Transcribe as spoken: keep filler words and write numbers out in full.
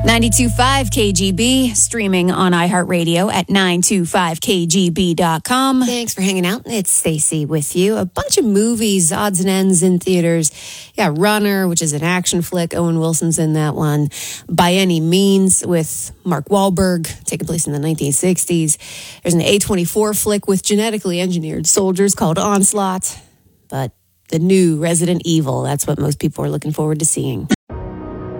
ninety-two point five K G B, streaming on iHeartRadio at nine two five K G B dot com. Thanks for hanging out. It's Stacey with you. A bunch of movies, odds and ends in theaters. Yeah, Runner, which is an action flick. Owen Wilson's in that one. By Any Means with Mark Wahlberg, taking place in the nineteen sixties. There's an A twenty-four flick with genetically engineered soldiers called Onslaught. But the new Resident Evil, that's what most people are looking forward to seeing.